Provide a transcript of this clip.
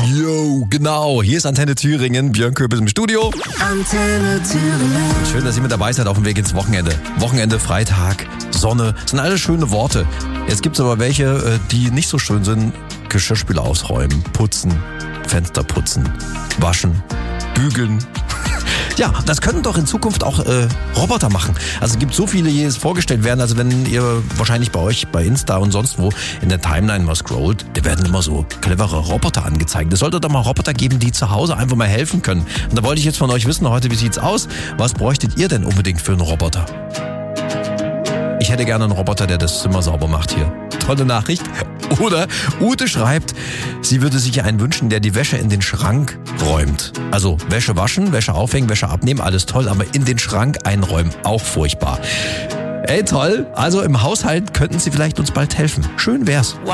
Yo, genau. Hier ist Antenne Thüringen. Björn Köpel im Studio. Antenne Thüringen. Schön, dass ihr mit dabei seid auf dem Weg ins Wochenende. Wochenende, Freitag, Sonne. Das sind alles schöne Worte. Jetzt gibt's aber welche, die nicht so schön sind. Geschirrspüler ausräumen, putzen, Fenster putzen, waschen, bügeln. Ja, das könnten doch in Zukunft auch Roboter machen. Also es gibt so viele, die jetzt vorgestellt werden. Also wenn ihr wahrscheinlich bei euch bei Insta und sonst wo in der Timeline mal scrollt, da werden immer so clevere Roboter angezeigt. Es sollte doch mal Roboter geben, die zu Hause einfach mal helfen können. Und da wollte ich jetzt von euch wissen heute, wie sieht's aus? Was bräuchtet ihr denn unbedingt für einen Roboter? Ich hätte gerne einen Roboter, der das Zimmer sauber macht hier. Tolle Nachricht. Oder Ute schreibt, sie würde sich einen wünschen, der die Wäsche in den Schrank räumt. Also Wäsche waschen, Wäsche aufhängen, Wäsche abnehmen, alles toll, aber in den Schrank einräumen, auch furchtbar. Ey, toll. Also im Haushalt könnten Sie vielleicht uns bald helfen. Schön wär's. Wow.